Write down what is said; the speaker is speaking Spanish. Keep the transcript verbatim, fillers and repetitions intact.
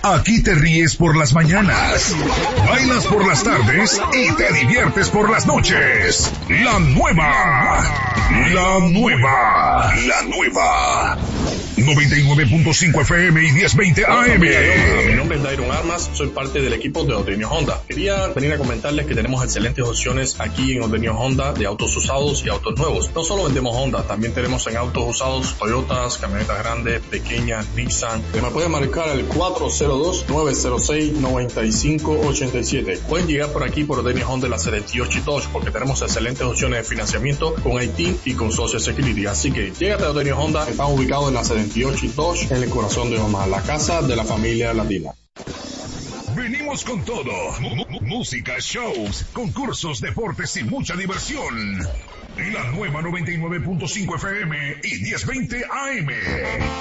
Aquí te ríes por las mañanas, bailas por las tardes y te diviertes por las noches. La nueva, la nueva, la nueva. noventa y nueve punto cinco F M y diez veinte A M. Mi nombre es Dairon Armas, soy parte del equipo de Odenio Honda. Quería venir a comentarles que tenemos excelentes opciones aquí en Odenio Honda de autos usados y autos nuevos. No solo vendemos Honda, también tenemos en autos usados Toyotas, camionetas grandes, pequeñas, Nissan. Me pueden marcar el cuatro cero dos, nueve cero seis, nueve cinco ocho siete. Pueden llegar por aquí por Odenio Honda en la setenta y ocho y Dodge porque tenemos excelentes opciones de financiamiento con I T y con Social Security. Así que llégate a Odenio Honda, están ubicados en la setenta y ocho y Dodge en el corazón de Omaha, la casa de la familia latina. Venimos con todo. M- m- música, shows, concursos, deportes y mucha diversión. La nueva noventa y nueve punto cinco F M y diez veinte A M.